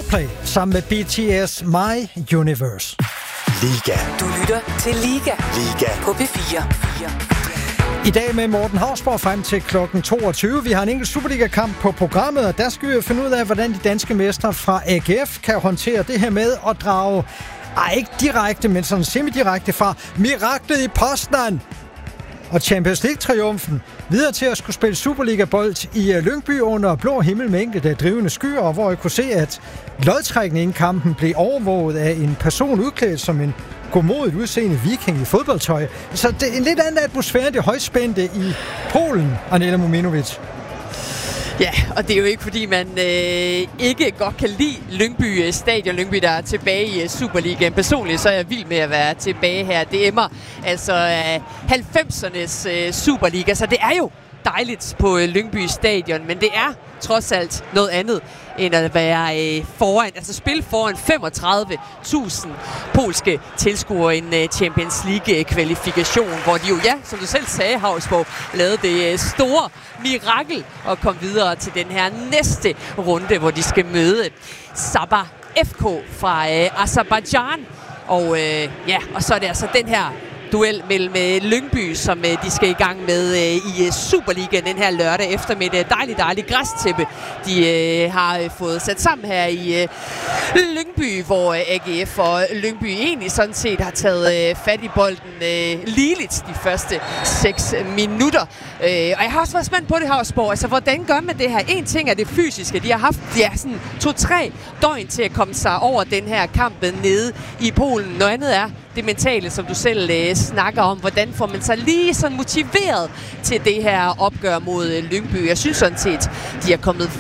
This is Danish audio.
Coldplay sammen med BTS My Universe. Liga. Du lytter til Liga. Liga. På P4. I dag med Morten Hausborg frem til klokken 22. Vi har en enkelt Superliga-kamp på programmet, og der skal vi finde ud af, hvordan de danske mestre fra AGF kan håndtere det her med at drage, ikke direkte, men sådan semi-direkte fra miraklet i Poznan og Champions League-triumfen videre til at skulle spille Superliga-bold i Lyngby under blå himmel med enkelte drivende skyer, og hvor jeg kunne se, at lodtrækningen i kampen blev overvåget af en person udklædt som en godmodigt udseende viking i fodboldtøj. Så det er en lidt anden atmosfære end det højspændte i Polen, Anela Mominovic. Ja, og det er jo ikke, fordi man ikke godt kan lide Lyngby Stadion. Lyngby, der er tilbage i Superligaen. Personligt så er jeg vild med at være tilbage her. Det emmer altså 90'ernes Superliga, så det er jo dejligt på Lyngby Stadion, men det er trods alt noget andet end at være foran, altså spille foran 35.000 polske tilskuere i en Champions League-kvalifikation, hvor de jo, ja, som du selv sagde, Hausborg, lavede det store mirakel og kom videre til den her næste runde, hvor de skal møde Sabah FK fra Aserbajdsjan. Og og så er det altså den her duel mellem Lyngby, som de skal i gang med i Superligaen den her lørdag eftermiddag. Dejligt græstæppe, de har fået sat sammen her i Lyngby, hvor AGF og Lyngby egentlig sådan set har taget fat i bolden ligeligt de første 6 minutter. Og jeg har også været spændt på det her spor. Altså, hvordan gør man det her? En ting er det fysiske. De har haft sådan 2-3 døgn til at komme sig over den her kamp nede i Polen. Noget andet er det mentale, som du selv snakker om. Hvordan får man sig lige sådan motiveret til det her opgør mod Lyngby? Jeg synes sådan set, de er kommet